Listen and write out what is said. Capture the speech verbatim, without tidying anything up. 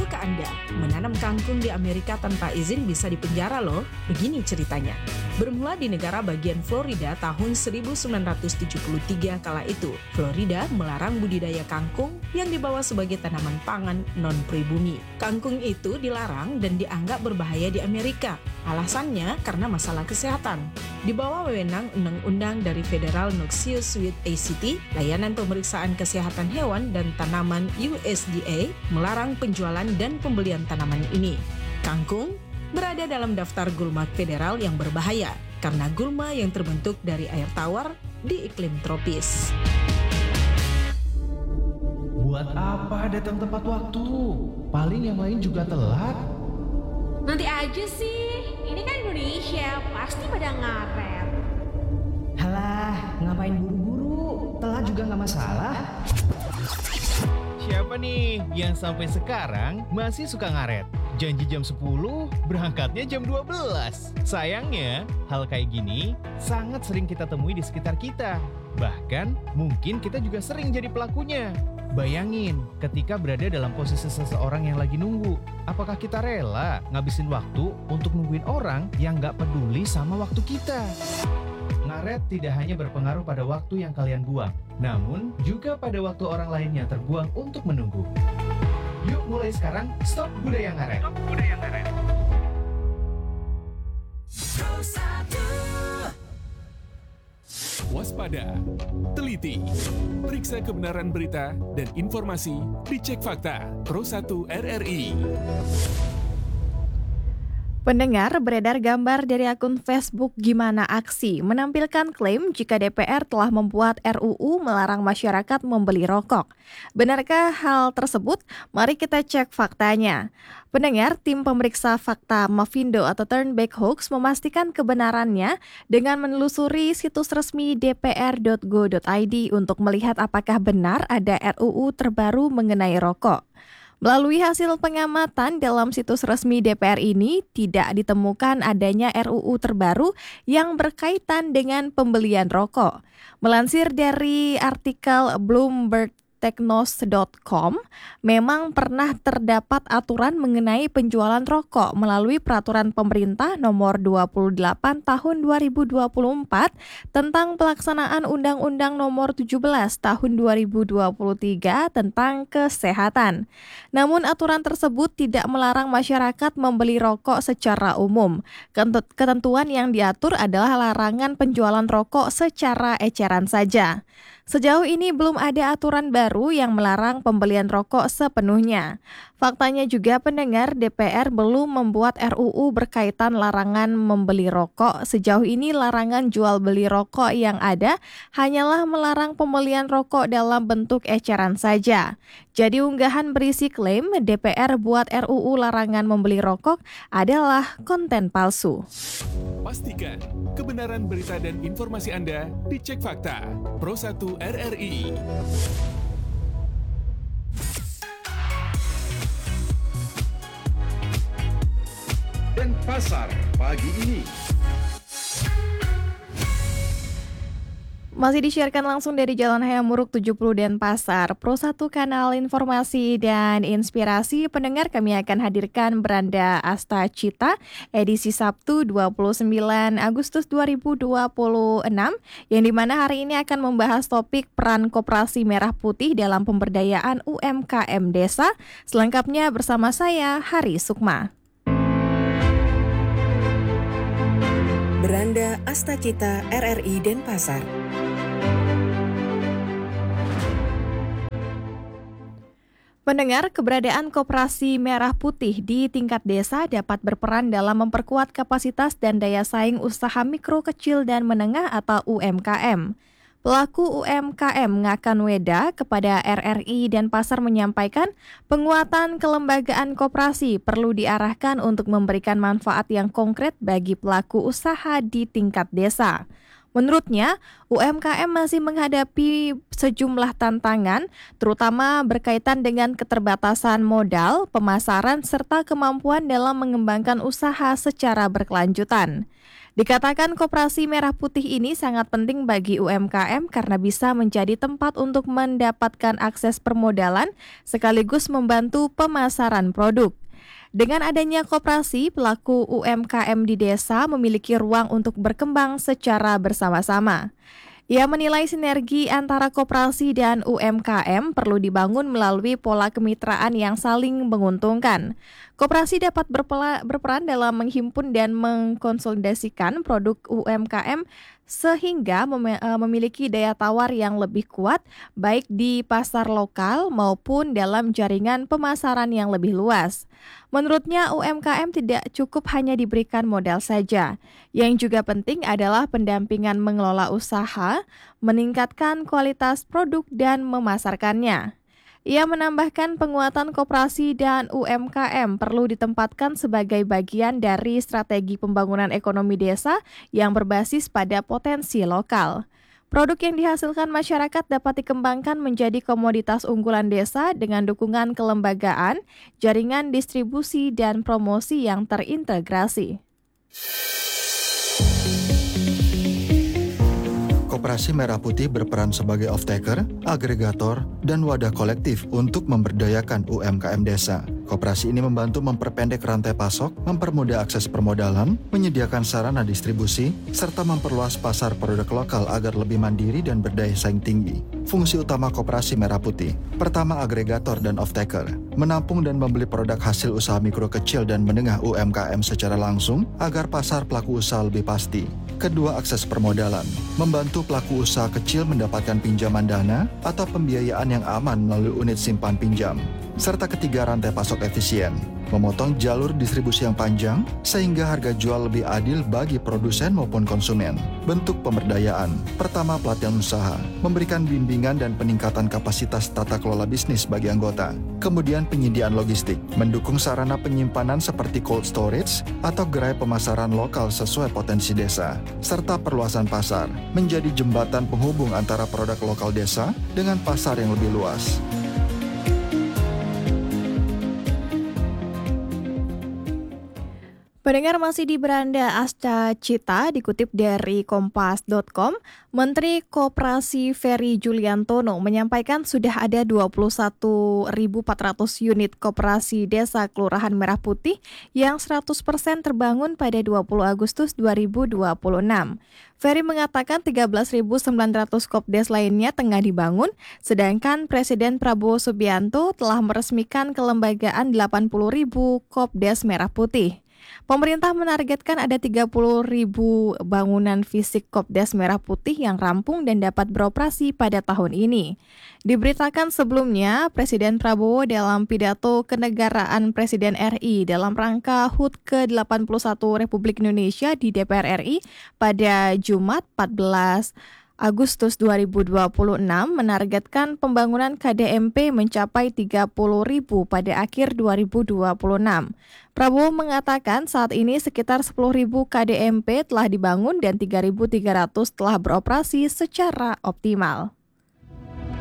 Tahukah Anda, menanam kangkung di Amerika tanpa izin bisa dipenjara loh? Begini ceritanya. Bermula di negara bagian Florida tahun seribu sembilan ratus tujuh puluh tiga kala itu, Florida melarang budidaya kangkung yang dibawa sebagai tanaman pangan non-pribumi. Kangkung itu dilarang dan dianggap berbahaya di Amerika. Alasannya karena masalah kesehatan. Di bawah wewenang undang-undang dari Federal Noxious Weed A C T, layanan pemeriksaan kesehatan hewan dan tanaman U S D A melarang penjualan dan pembelian tanaman ini. Kangkung berada dalam daftar gulma federal yang berbahaya karena gulma yang terbentuk dari air tawar di iklim tropis. Buat apa datang tepat waktu? Paling yang lain juga telat. Nanti aja sih, ini kan Indonesia, pasti pada ngaret. Halah, ngapain buru-buru? Telat juga nggak masalah. Siapa nih yang sampai sekarang masih suka ngaret? Janji jam sepuluh, berangkatnya jam dua belas. Sayangnya, hal kayak gini sangat sering kita temui di sekitar kita. Bahkan, mungkin kita juga sering jadi pelakunya. Bayangin, ketika berada dalam posisi seseorang yang lagi nunggu, apakah kita rela ngabisin waktu untuk nungguin orang yang gak peduli sama waktu kita? Ngaret tidak hanya berpengaruh pada waktu yang kalian buang, namun juga pada waktu orang lain yang terbuang untuk menunggu. Yuk mulai sekarang, stop budaya ngaret. Stop budaya ngaret. Waspada, teliti, periksa kebenaran berita dan informasi, dicek fakta. Pro satu R R I. Pendengar, beredar gambar dari akun Facebook Gimana Aksi menampilkan klaim jika D P R telah membuat R U U melarang masyarakat membeli rokok. Benarkah hal tersebut? Mari kita cek faktanya. Pendengar, tim pemeriksa fakta Mavindo atau Turnback Hoax memastikan kebenarannya dengan menelusuri situs resmi d p r dot go dot i d untuk melihat apakah benar ada R U U terbaru mengenai rokok. Melalui hasil pengamatan dalam situs resmi D P R ini, tidak ditemukan adanya R U U terbaru yang berkaitan dengan pembelian rokok. Melansir dari artikel Bloomberg Technos dot com, memang pernah terdapat aturan mengenai penjualan rokok melalui peraturan pemerintah nomor dua puluh delapan tahun dua ribu dua puluh empat tentang pelaksanaan Undang-Undang nomor tujuh belas tahun dua ribu dua puluh tiga tentang kesehatan. Namun aturan tersebut tidak melarang masyarakat membeli rokok secara umum. Ketentuan yang diatur adalah larangan penjualan rokok secara eceran saja. Sejauh ini belum ada aturan baru yang melarang pembelian rokok sepenuhnya. Faktanya juga pendengar, D P R belum membuat R U U berkaitan larangan membeli rokok. Sejauh ini larangan jual beli rokok yang ada hanyalah melarang pembelian rokok dalam bentuk eceran saja. Jadi unggahan berisi klaim D P R buat R U U larangan membeli rokok adalah konten palsu. Pastikan kebenaran berita dan informasi Anda dicek fakta. Pro satu R R I. Dan pasar pagi ini. Masih disiarkan langsung dari Jalan Hayam Muruk tujuh puluh Denpasar, Pro satu kanal informasi dan inspirasi. Pendengar, kami akan hadirkan Beranda Asta Cita edisi Sabtu dua puluh sembilan Agustus dua ribu dua puluh enam, yang dimana hari ini akan membahas topik peran Koperasi Merah Putih dalam pemberdayaan U M K M desa. Selengkapnya bersama saya, Hari Sukma. Beranda Asta Cita R R I Denpasar. Pendengar, keberadaan Koperasi Merah Putih di tingkat desa dapat berperan dalam memperkuat kapasitas dan daya saing usaha mikro, kecil, dan menengah atau U M K M. Pelaku U M K M Ngakan Weda kepada R R I Denpasar menyampaikan penguatan kelembagaan koperasi perlu diarahkan untuk memberikan manfaat yang konkret bagi pelaku usaha di tingkat desa. Menurutnya, U M K M masih menghadapi sejumlah tantangan, terutama berkaitan dengan keterbatasan modal, pemasaran, serta kemampuan dalam mengembangkan usaha secara berkelanjutan. Dikatakan koperasi merah putih ini sangat penting bagi U M K M karena bisa menjadi tempat untuk mendapatkan akses permodalan sekaligus membantu pemasaran produk. Dengan adanya koperasi, pelaku U M K M di desa memiliki ruang untuk berkembang secara bersama-sama. Ia menilai sinergi antara koperasi dan U M K M perlu dibangun melalui pola kemitraan yang saling menguntungkan. Koperasi dapat berpela, berperan dalam menghimpun dan mengkonsolidasikan produk U M K M sehingga mem, memiliki daya tawar yang lebih kuat baik di pasar lokal maupun dalam jaringan pemasaran yang lebih luas. Menurutnya U M K M tidak cukup hanya diberikan modal saja. Yang juga penting adalah pendampingan mengelola usaha, meningkatkan kualitas produk dan memasarkannya. Ia menambahkan penguatan koperasi dan U M K M perlu ditempatkan sebagai bagian dari strategi pembangunan ekonomi desa yang berbasis pada potensi lokal. Produk yang dihasilkan masyarakat dapat dikembangkan menjadi komoditas unggulan desa dengan dukungan kelembagaan, jaringan distribusi, dan promosi yang terintegrasi. Koperasi Merah Putih berperan sebagai off-taker, agregator, dan wadah kolektif untuk memberdayakan U M K M desa. Koperasi ini membantu memperpendek rantai pasok, mempermudah akses permodalan, menyediakan sarana distribusi, serta memperluas pasar produk lokal agar lebih mandiri dan berdaya saing tinggi. Fungsi utama Koperasi Merah Putih: pertama, agregator dan off-taker, menampung dan membeli produk hasil usaha mikro kecil dan menengah U M K M secara langsung agar pasar pelaku usaha lebih pasti. Kedua, akses permodalan, membantu pelaku usaha kecil mendapatkan pinjaman dana atau pembiayaan yang aman melalui unit simpan pinjam. Serta ketiga, rantai pasok efisien, memotong jalur distribusi yang panjang sehingga harga jual lebih adil bagi produsen maupun konsumen. Bentuk pemberdayaan: pertama, pelatihan usaha, memberikan bimbingan dan peningkatan kapasitas tata kelola bisnis bagi anggota. Kemudian penyediaan logistik, mendukung sarana penyimpanan seperti cold storage atau gerai pemasaran lokal sesuai potensi desa. Serta perluasan pasar, menjadi jembatan penghubung antara produk lokal desa dengan pasar yang lebih luas. Pendengar masih di beranda Asta Cita, dikutip dari kompas dot com, Menteri Koperasi Ferry Juliantono menyampaikan sudah ada dua puluh satu ribu empat ratus unit koperasi desa Kelurahan Merah Putih yang seratus persen terbangun pada dua puluh Agustus dua ribu dua puluh enam. Ferry mengatakan tiga belas ribu sembilan ratus kopdes lainnya tengah dibangun, sedangkan Presiden Prabowo Subianto telah meresmikan kelembagaan delapan puluh ribu kopdes Merah Putih. Pemerintah menargetkan ada tiga puluh ribu bangunan fisik Kopdes Merah Putih yang rampung dan dapat beroperasi pada tahun ini. Diberitakan sebelumnya, Presiden Prabowo dalam pidato kenegaraan Presiden R I dalam rangka H U T ke delapan puluh satu Republik Indonesia di D P R R I pada Jumat empat belas Agustus dua ribu dua puluh enam menargetkan pembangunan K D M P mencapai tiga puluh ribu pada akhir dua ribu dua puluh enam. Prabowo mengatakan saat ini sekitar sepuluh ribu K D M P telah dibangun dan tiga ribu tiga ratus telah beroperasi secara optimal.